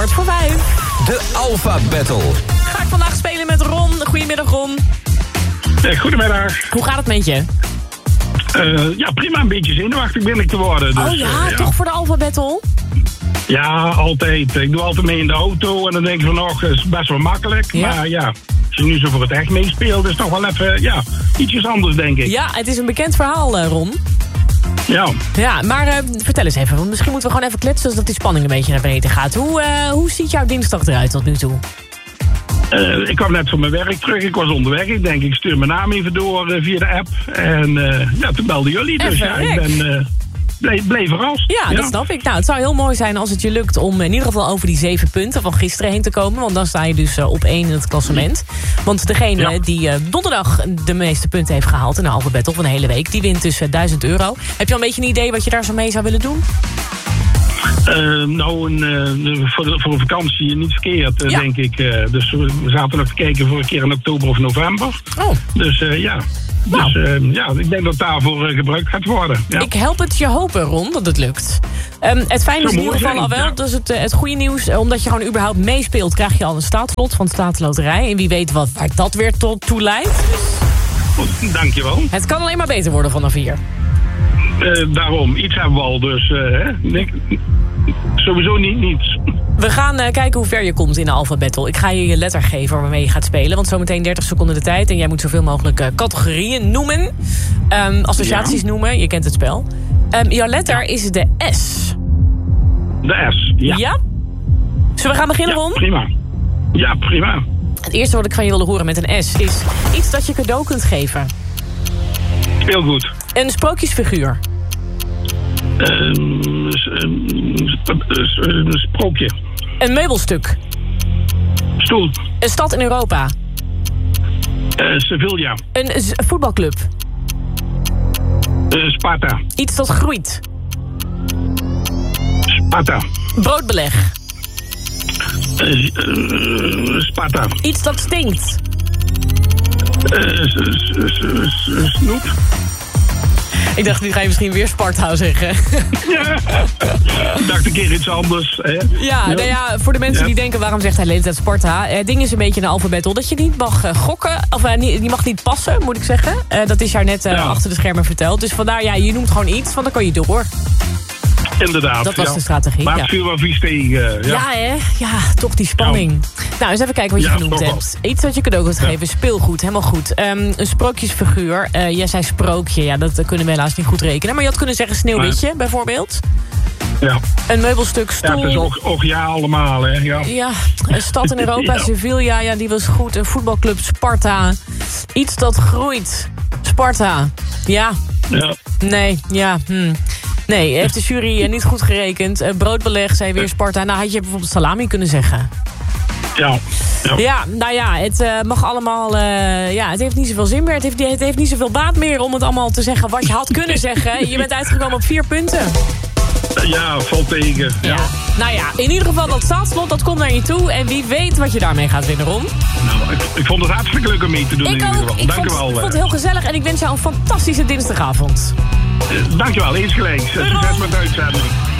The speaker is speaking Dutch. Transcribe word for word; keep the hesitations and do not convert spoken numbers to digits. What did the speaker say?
Kwart voor vijf. De Alpha Battle. Ga ik vandaag spelen met Ron. Goedemiddag, Ron. Hey, goedemiddag. Hoe gaat het met je? Uh, ja, prima. Een beetje zenuwachtig ben ik te worden. Dus, oh ja, uh, ja, toch voor de Alpha Battle? Ja, altijd. Ik doe altijd mee in de auto en dan denk ik van, nog is best wel makkelijk. Ja. Maar ja, als je nu zo voor het echt meespeelt, is het toch wel even, ja, ietsjes anders, denk ik. Ja, het is een bekend verhaal, uh, Ron. Ja. Ja, maar uh, vertel eens even, want misschien moeten we gewoon even kletsen, zodat die spanning een beetje naar beneden gaat. Hoe, uh, hoe ziet jouw dinsdag eruit tot nu toe? Uh, ik kwam net van mijn werk terug, ik was onderweg. Ik denk, ik stuur mijn naam even door uh, via de app. En uh, ja, toen belden jullie, dus even ja, ik ben... Uh, Bleef, bleef verrast. Ja, ja, dat snap ik. Nou, het zou heel mooi zijn als het je lukt om in ieder geval over die zeven punten van gisteren heen te komen. Want dan sta je dus uh, op één in het klassement. Want degene ja. die uh, donderdag de meeste punten heeft gehaald in de Alpha Battle van de hele week, die wint dus uh, duizend euro. Heb je al een beetje een idee wat je daar zo mee zou willen doen? Uh, nou, een, uh, voor, de, voor een vakantie niet verkeerd, uh, ja. denk ik. Uh, dus we zaten nog te kijken voor een keer in oktober of november. Oh. Dus uh, ja... Nou. Dus uh, ja, ik denk dat daarvoor uh, gebruikt gaat worden. Ja. Ik help het je hopen, Ron, dat het lukt. Um, het fijne is in ieder geval al wel, ja. dus het, uh, het goede nieuws, uh, omdat je gewoon überhaupt meespeelt, krijg je al een staatslot van de Staatsloterij. En wie weet wat, waar dat weer tot toe leidt. Goed, dankjewel. Het kan alleen maar beter worden vanaf hier. Uh, daarom, iets hebben we al, dus uh, hè, nik, sowieso niet niets. We gaan uh, kijken hoe ver je komt in de Alpha Battle. Ik ga je je letter geven waarmee je gaat spelen. Want zometeen dertig seconden de tijd. En jij moet zoveel mogelijk uh, categorieën noemen. Um, associaties ja. noemen. Je kent het spel. Um, jouw letter ja. is de S. De S, ja. Ja? Zullen we gaan beginnen, ja, Ron? Prima. Ja, prima. Het eerste wat ik van je wilde horen met een S is iets dat je cadeau kunt geven. Speelgoed. Een sprookjesfiguur. Een uh, sprookje. Een meubelstuk. Stoel. Een stad in Europa. Uh, Sevilla. Een z- voetbalclub. Uh, Sparta. Iets dat groeit. Sparta. Broodbeleg. Uh, uh, Sparta. Iets dat stinkt. Uh, snoep. Ik dacht, nu ga je misschien weer Sparta zeggen. Ja, ik dacht een keer iets anders. Hè? Ja, ja. Nou ja, voor de mensen ja. die denken, waarom zegt hij de hele tijd Sparta? Het ding is een beetje een Alpha Battle dat je niet mag uh, gokken. Of uh, niet, die mag niet passen, moet ik zeggen. Uh, dat is jou net uh, ja. achter de schermen verteld. Dus vandaar, ja, je noemt gewoon iets, want dan kan je door. Inderdaad. Dat was ja. de strategie. Maar het ja. viel wel vies tegen. Ja, ja hè? Ja, toch die spanning. Ja. Nou, eens even kijken wat je ja, genoemd hebt. Iets wat je cadeau kunt geven. Ja. Speelgoed, helemaal goed. Um, een sprookjesfiguur. Uh, jij zei sprookje. Ja, dat kunnen we helaas niet goed rekenen. Maar je had kunnen zeggen Sneeuwwitje, nee. bijvoorbeeld. Ja. Een meubelstuk, stoel. Ja, het is ook, ook ja allemaal, hè. Ja. ja, een stad in Europa, ja. Sevilla, ja, die was goed. Een voetbalclub, Sparta. Iets dat groeit. Sparta. Ja. ja. Nee, ja. Hm. Nee, heeft de jury niet goed gerekend. Uh, broodbeleg, zei weer Sparta. Nou, had je bijvoorbeeld salami kunnen zeggen. Ja. Ja, ja nou ja, het uh, mag allemaal... Uh, ja, het heeft niet zoveel zin meer. Het heeft, het heeft niet zoveel baat meer om het allemaal te zeggen wat je had kunnen zeggen. Je bent uitgekomen op vier punten. Ja, valt tegen. Ja. Ja. Nou ja, in ieder geval dat staatslot, dat komt naar je toe. En wie weet wat je daarmee gaat winnen, Ron. Nou, ik, ik vond het hartstikke leuk om mee te doen. Ik in ook. ieder geval. Ik Dank vond, u wel. Ik vond het heel gezellig en ik wens jou een fantastische dinsdagavond. Uh, dankjewel, eens gelijk. Succes met de uitzending.